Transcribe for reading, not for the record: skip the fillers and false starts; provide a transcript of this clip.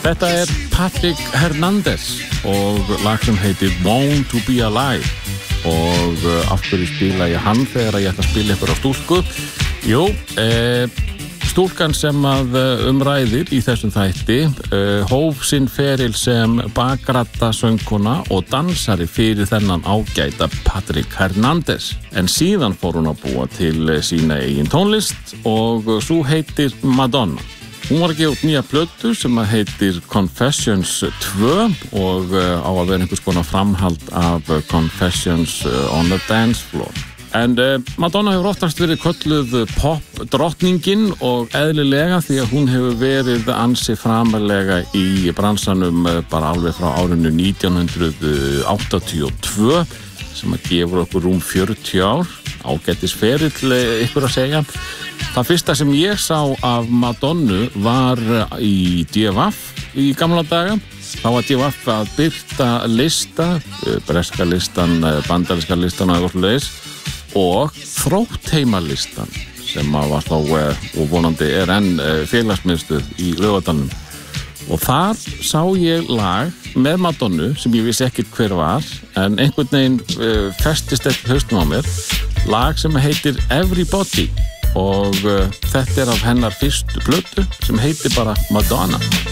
Þetta Patrick Hernandez og lag sem heitir Born to be Alive og af hverju spila ég hann þegar ég ætla að spila ykkur á stúlku? Jú, stúlkan sem að umræðir í þessum þætti hóf sinn feril sem bakradda söngkona og dansari fyrir þennan ágæta Patrick Hernandez en síðan fór hún að búa til sína eigin tónlist og svo heitir Madonna. Hún var að gefa út nýja plötu sem að heitir Confessions 2 og á að vera einhvers konar framhald af Confessions on the Dance Floor. En Madonna hefur oftast verið kölluð pop-drottningin og eðlilega því að hún hefur verið ansi framarlega í bransanum bara alveg frá árinu 1982 sem að gefur okkur rúm 40 ár, ágætis ferill ykkur að segja. Það fyrsta sem ég sá af Madonnu var í DFF í gamla daga. Þá var DFF að birta lista, breska listan, bandaríska listan og eitthvað leiðis og þróttheimalistan sem var þá og vonandi enn félagsmiðstöð í Laugardalnum. Og þar sá ég lag með Madonnu sem ég vissi ekkert hver var en einhvern veginn festist eftir haustum á mér, lag sem heitir Everybody og þetta af hennar fyrstu plötu sem heitir bara Madonna.